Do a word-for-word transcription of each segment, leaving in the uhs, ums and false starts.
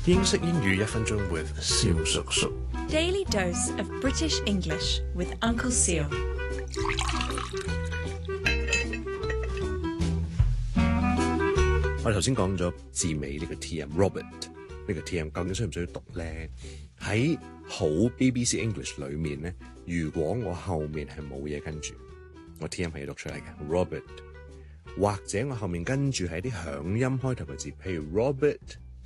英式英語一分鐘 with 蕭叔叔。 Daily dose of British English with Uncle Seal. 我哋頭先講咗字尾呢個 T M Robert 呢個 T M 究竟需唔需要讀咧？喺好 B B C English 裏面咧，如果我後面係冇嘢跟住，我 T M 係要讀出嚟嘅 Robert， 或者我後面跟住係啲響音開頭嘅字，譬如 Robert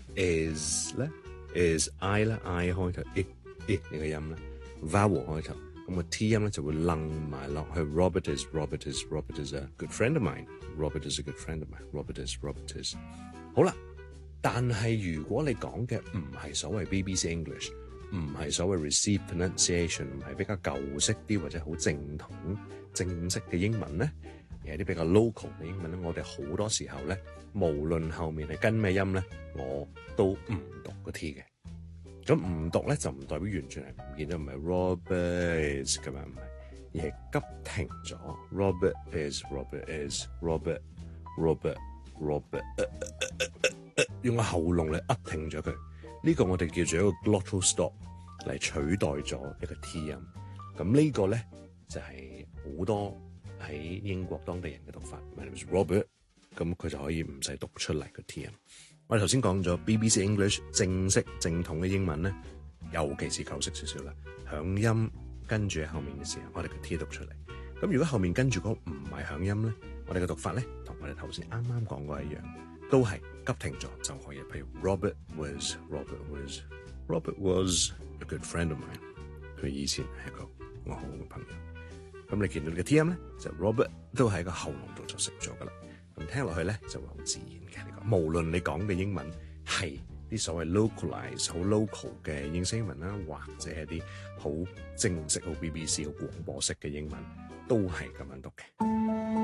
is 咧 is I 啦 I 開頭 I I 呢個音啦 vowel 開頭，咁個 T 音咧就會楞埋落去 Robert is Robert is Robert is a good friend of mine Robert is a good friend of mine Robert is Robert is 好啦。但係如果你講嘅唔係所謂 B B C English， 唔係所謂 received pronunciation， 唔係比較舊式啲或者好正統正式嘅英文咧，而係啲比較 local 嘅英文咧，我哋好多時候咧，無論後面係跟咩音咧，我都唔讀個 T 嘅。咁唔讀咧就唔代表完全係唔見咗，唔係 Robert is 咁樣，唔係，而係急停咗。Robert is Robert is Robert Robert Robert、呃呃呃呃、用個喉嚨嚟噏停咗佢。呢、這個我哋叫做一個 glottal stop 嚟取代咗一個 T 音。咁呢個咧就係、是、好多喺英國當地人嘅讀法。My name is Robert， 咁佢就可以唔使讀出嚟個 T 音。我哋頭先講咗 B B C English 正式正統嘅英文咧，尤其是舊式少少啦，響音跟住喺後面嘅時候，我哋個 T 讀出嚟。咁如果後面跟住嗰唔係響音咧，我哋嘅讀法咧，同我哋頭先啱啱講過一樣，都係急停咗就可以。譬如 Robert was Robert was Robert was a good friend of mine， 佢以前係一個我好嘅朋友。咁你見到你嘅 T 音咧，就 Robert 都喺個喉嚨度就食咗噶啦。咁聽落去咧就會好自然嘅。呢個無論你講嘅英文係啲所謂 localize 好 local 嘅英式英文啦，或者係啲好正式好 B B C 好廣播式嘅英文，都係咁樣讀嘅。